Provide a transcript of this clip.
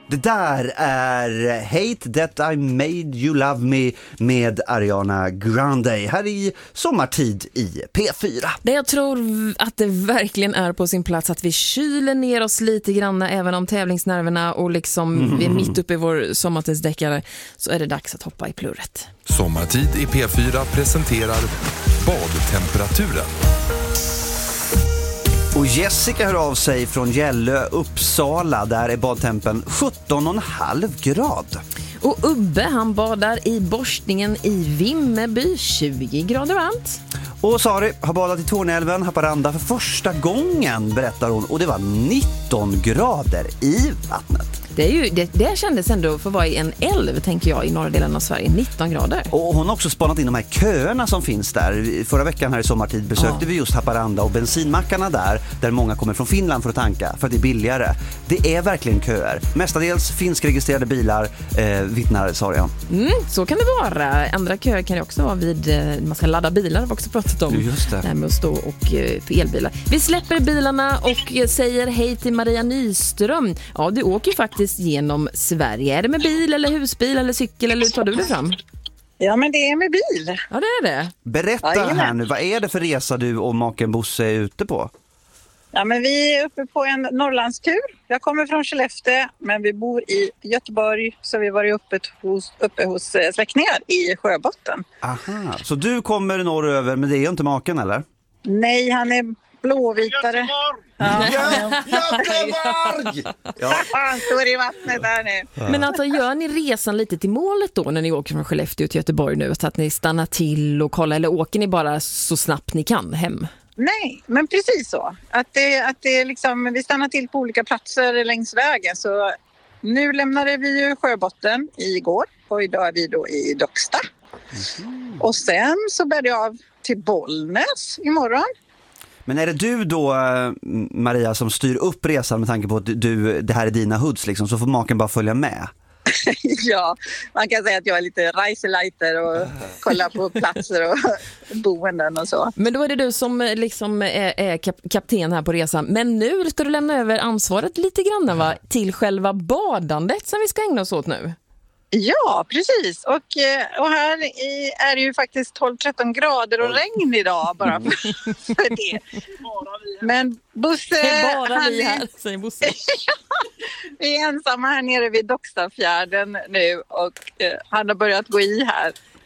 Det där är Hate That I Made You Love Me med Ariana Grande här i sommartid i P4. Det jag tror att det verkligen är på sin plats att vi kyler ner oss lite grann även om tävlingsnerverna och liksom vi är mitt uppe i vår sommartidsdeckare, så är det dags att hoppa i plurret. Sommartid i P4 presenterar badtemperaturen. Och Jessica hör av sig från Gällö, Uppsala. Där är badtempen 17,5 grad. Och Ubbe, han badar i Borstningen i Vimmerby, 20 grader varmt. Och Sari har badat i Tornälven, Haparanda för första gången, berättar hon. Och det var 19 grader i vattnet. Det kändes ändå för att vara i en älv, tänker jag, i norra delen av Sverige. 19 grader. Och hon har också spanat in de här köerna som finns där. Förra veckan här i sommartid besökte vi just Haparanda och bensinmackarna där många kommer från Finland för att tanka, för att det är billigare. Det är verkligen köer. Mestadels finskregistrerade bilar, vittnar Sarian. Så kan det vara. Andra köer kan det också vara vid man ska ladda bilar, har vi också pratat om. Just det. Där med att stå och för elbilar. Vi släpper bilarna och säger hej till Maria Nyström. Ja, du åker ju faktiskt genom Sverige. Är det med bil eller husbil eller cykel, eller hur tar du det fram? Ja, men det är med bil. Ja, det är det. Berätta här nu, vad är det för resa du och maken Bosse är ute på? Ja, men vi är uppe på en Norrlandstur. Jag kommer från Skellefteå, men vi bor i Göteborg, så vi var uppe hos släktingar i Sjöbotten. Aha, så du kommer norröver, men det är ju inte maken, eller? Nej, han är blåvitare. Göteborg! Ja. Han står i vattnet där nu. Men alltså, gör ni resan lite till målet då när ni åker från Skellefteå till Göteborg nu? Så att ni stannar till och kollar, eller åker ni bara så snabbt ni kan hem? Nej, men precis så. Att det liksom, vi stannar till på olika platser längs vägen. Så nu lämnade vi ju Sjöbotten igår och idag är vi då i Docksta. Och sen så bärde jag av till Bollnäs imorgon. Men är det du då, Maria, som styr upp resan med tanke på att det här är dina hoods liksom, så får maken bara följa med? Ja, man kan säga att jag är lite reiseleiter och kollar på platser och boenden och så. Men då är det du som liksom är kapten här på resan. Men nu ska du lämna över ansvaret lite grann, va, till själva badandet som vi ska ägna oss åt nu. Ja, precis. Och här är det ju faktiskt 12-13 grader och regn idag bara för det. Men Bosse... Det är bara vi här, säger Bosse. Vi är ensamma här nere vid Dockstafjärden nu och han har börjat gå i här.